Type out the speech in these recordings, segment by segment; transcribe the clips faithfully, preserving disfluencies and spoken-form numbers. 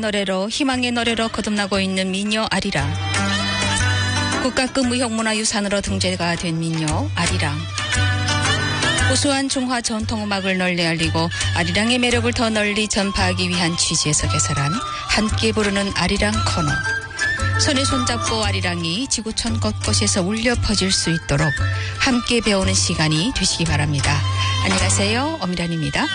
노래로 희망의 노래로 거듭나고 있는 민요 아리랑. 국가급 무형문화유산으로 등재가 된 민요 아리랑. 우수한 중화 전통음악을 널리 알리고 아리랑의 매력을 더 널리 전파하기 위한 취지에서 개설한 함께 부르는 아리랑 코너. 손에 손잡고 아리랑이 지구촌 곳곳에서 울려 퍼질 수 있도록 함께 배우는 시간이 되시기 바랍니다. 안녕하세요. 엄미란입니다.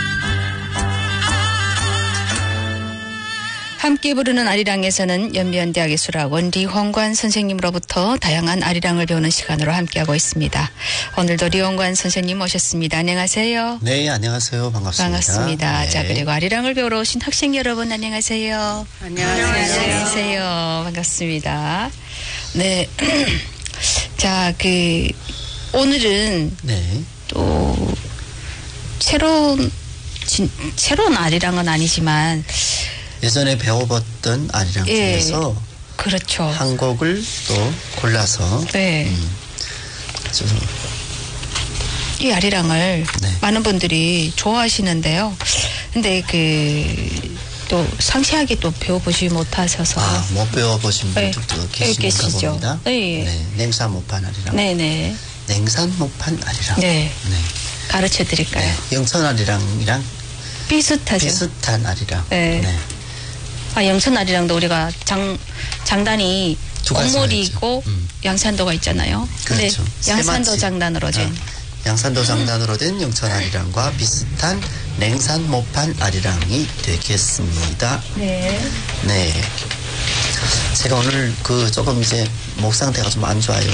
함께 부르는 아리랑에서는 연변대학의 수락원 리홍관 선생님으로부터 다양한 아리랑을 배우는 시간으로 함께하고 있습니다. 오늘도 리홍관 선생님 모셨습니다. 안녕하세요. 네, 안녕하세요. 반갑습니다. 반갑습니다. 네. 자, 그리고 아리랑을 배우러 오신 학생 여러분 안녕하세요. 안녕하세요. 안녕하세요. 반갑습니다. 네. 자, 그 오늘은 네. 또 새로운 진, 새로운 아리랑은 아니지만 예전에 배워봤던 아리랑 예, 중에서 그렇죠. 한 곡을 또 골라서 네. 음, 아주 이 아리랑을 네. 많은 분들이 좋아하시는데요. 근데 그 또 상세하게 또 배워보지 못하셔서 아, 못 배워보신 네. 분들도 네, 계신가 계시죠. 봅니다. 네. 네, 냉산 못판 아리랑. 네네. 냉산 못판 아리랑. 네. 네. 가르쳐 드릴까요? 네. 영천 아리랑이랑 비슷하죠. 비슷한 아리랑. 네. 네. 아, 영천 아리랑도 우리가 장, 장단이 두 가지가 옥물이고 있죠. 음. 양산도가 있잖아요. 근데 그렇죠. 양산도 세마치. 장단으로 된. 아, 양산도 장단으로 된 영천 아리랑과 비슷한 냉산 모판 아리랑이 되겠습니다. 네. 네. 제가 오늘 그 조금 이제 목 상태가 좀 안 좋아요.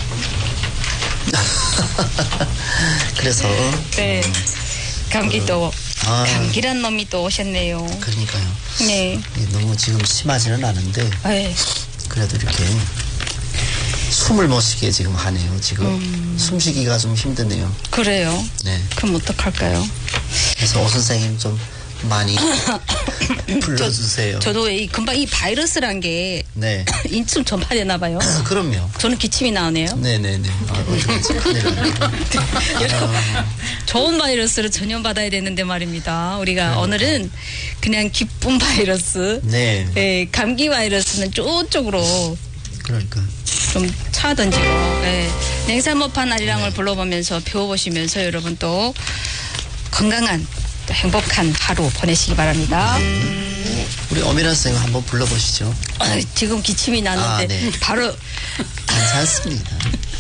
그래서 네. 감기 또, 아. 감기란 놈이 또 오셨네요. 그러니까요. 네. 너무 지금 심하지는 않은데 네. 그래도 이렇게 숨을 못 쉬게 지금 하네요. 지금 음. 숨쉬기가 좀 힘드네요. 그래요. 네. 그럼 어떡할까요? 그래서 오 선생님 좀 많이 불러주세요. 저도 이 금방 이 바이러스란 게 네. 인충 전파되나 봐요. 그럼요. 저는 기침이 나오네요. 네네네. 아, 어떡하지? 큰일 났네. 아, 좋은 바이러스를 전염받아야 되는데 말입니다. 우리가 오늘은 그냥 기쁜 바이러스, 네. 예, 감기 바이러스는 쪼쪽으로 그러니까. 좀 차던지고, 예, 냉산모판 아리랑을 불러보면서 배워보시면서 여러분 또 건강한 또 행복한 하루 보내시기 바랍니다. 우리 엄미란 선생님 한번 불러보시죠. 아, 지금 기침이 나는데 아, 네. 바로 괜찮습니다.